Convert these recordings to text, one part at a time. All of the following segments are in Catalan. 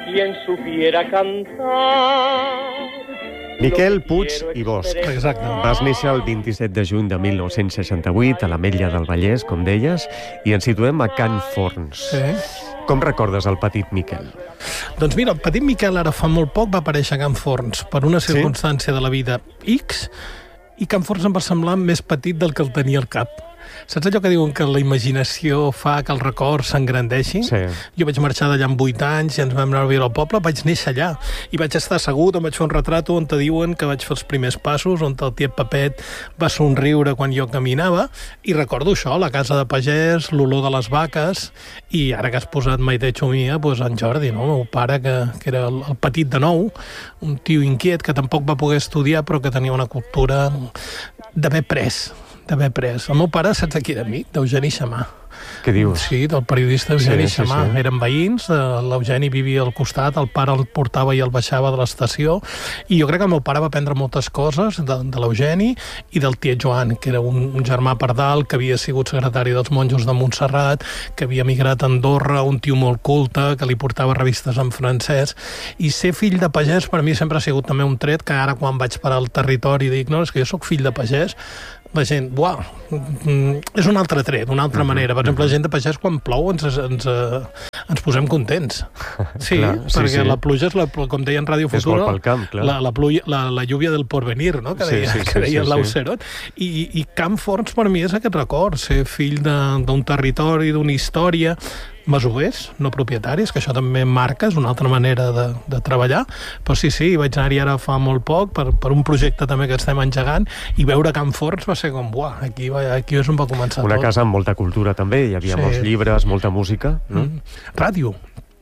quien supiera cantar. Miquel Puig i Bosch. Exacte. Vas néixer el 27 de juny de 1968 a l'Ametlla del Vallès, com deies, i ens situem a Can Forns. Sí. Com recordes el petit Miquel? Doncs mira, el petit Miquel ara fa molt poc va aparèixer a Can Forns per una circumstància de la vida X, i Can Forns em va semblar més petit del que el tenia al cap. Saps allò que diuen que la imaginació fa que el record s'engrandeixi? Sí. Jo vaig marxar d'allà amb 8 anys i ens vam anar a viure al poble, vaig néixer allà i vaig estar assegut, em vaig fer un retrato on te diuen que vaig fer els primers passos, on el tiet Pepet va somriure quan jo caminava, i recordo això, la casa de pagès, l'olor de les vaques, i ara que has posat Maite Chumia, doncs en Jordi, no? El meu pare, que era el petit de nou, un tio inquiet que tampoc va poder estudiar però que tenia una cultura d'haver pres. El meu pare, saps de qui era amic? d'Eugeni Xamà. Què dius? Sí, del periodista Eugeni Xamà. Sí. Eren veïns, l'Eugeni vivia al costat, el pare el portava i el baixava de l'estació, i jo crec que el meu pare va aprendre moltes coses de l'Eugeni i del tiet Joan, que era un germà pardal, que havia sigut secretari dels monjos de Montserrat, que havia emigrat a Andorra, un tio molt culte, que li portava revistes en francès, i ser fill de pagès per mi sempre ha sigut també un tret que ara quan vaig parar al territori dic, no, és que jo sóc fill de pagès, la gent, uau, és un altre tret, una altra manera. Per exemple, la gent de pagès, quan plou, ens posem contents. Sí, clar, perquè la pluja és, com deia en Ràdio Futura, pel camp, la lluvia del porvenir, no? que deia l'Aucerot. I Can Forns per mi és aquest record, ser fill d'un territori, d'una història, masovers, no propietaris, que això també marca, és una altra manera de treballar, però sí, vaig anar-hi ara fa molt poc per un projecte també que estem engegant, i veure Can Forns va ser com, buah, aquí és on va començar tot. Una casa amb molta cultura també, hi havia molts llibres, molta música, no? Ràdio.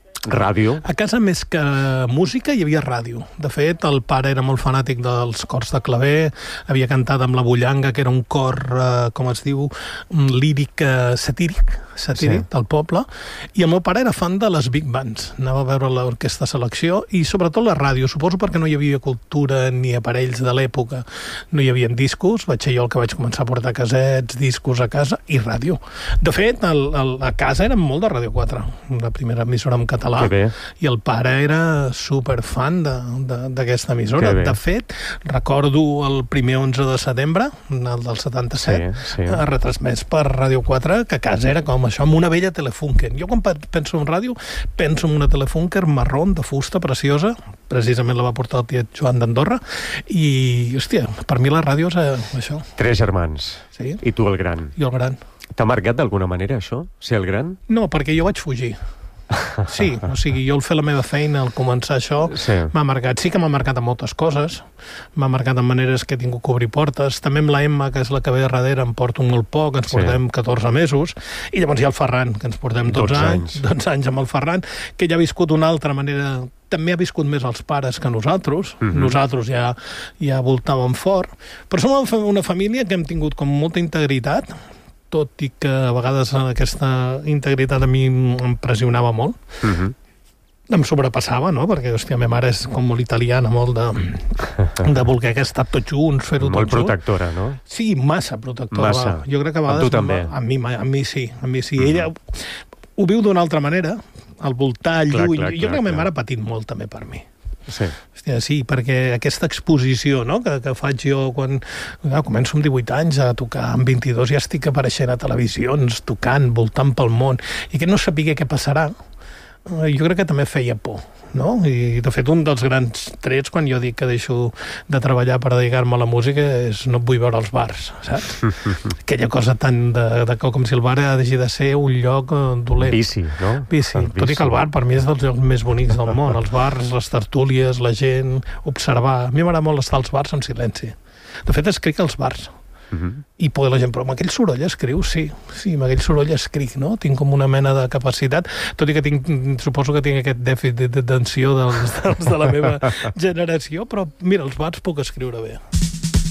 A casa, més que música, hi havia ràdio. De fet, el pare era molt fanàtic dels cors de claver, havia cantat amb la Bullanga, que era un cor, com es diu, líric satíric del poble, i el meu pare era fan de les big bands, anava a veure l'orquestra Selecció, i sobretot la ràdio, suposo perquè no hi havia cultura ni aparells de l'època, no hi havia discos, vaig ser jo el que vaig començar a portar casets, discos a casa, i ràdio. De fet, a casa érem molt de Ràdio 4, la primera emissora en català, i el pare era superfan d'aquesta emissora. De fet, recordo el primer 11 de setembre, el del 77, retransmès per Ràdio 4, que a casa era com això, amb una vella Telefunken. Jo quan penso en ràdio, penso en una Telefunken marrón, de fusta, preciosa, precisament la va portar el tiet Joan d'Andorra, i, hòstia, per mi la ràdio és això. 3 germans. Sí. I tu el gran. Jo el gran. T'ha marcat d'alguna manera això, ser el gran? No, perquè jo vaig fugir. Sí, o sigui, jo al fer la meva feina, al començar això, m'ha marcat. Sí que m'ha marcat en moltes coses, m'ha marcat en maneres que he tingut que obrir portes. També amb la Emma, que és la que ve darrere, em porto molt poc, ens portem 14 mesos, i llavors hi ha el Ferran, que ens portem 12 anys amb el Ferran, que ja ha viscut d'una altra manera, també ha viscut més els pares que nosaltres. Nosaltres ja voltàvem fort, però som una família que hem tingut com molta integritat, tot i que a vegades aquesta integritat a mi em pressionava molt. Em sobrepassava, no? Perquè, hòstia, la meva mare és com molt italiana, molt de voler que estar tots junts, fer-ho tots junts. Molt protectora, no? Sí, massa protectora. Jo crec que a vegades... Amb tu també? A mi sí. Ella ho viu d'una altra manera, al voltar, lluny. Jo crec que la meva mare ha patit molt també per mi. Sí. Hòstia, sí, perquè aquesta exposició, no?, que faig jo quan començo amb 18 anys a tocar, amb 22 ja estic apareixent a televisions, tocant, voltant pel món, i que no sabia què passarà, jo crec que també feia por, no? I de fet un dels grans trets quan jo dic que deixo de treballar per dedicar-me a la música és no vull veure els bars, saps? Aquella cosa tan com si el bar hagi de ser un lloc dolent. Vici, no? Vici. Tot i que el bar per mi és dels llocs més bonics del món. Els bars, les tertúlies, la gent, observar. A mi m'agrada molt estar als bars en silenci. De fet, escric als bars. I poder la gent, però amb aquell soroll escriu, sí, amb aquell soroll escric, no? Tinc com una mena de capacitat, tot i que suposo que tinc aquest dèficit d'atenció dels de la meva generació, però mira, als bars puc escriure bé.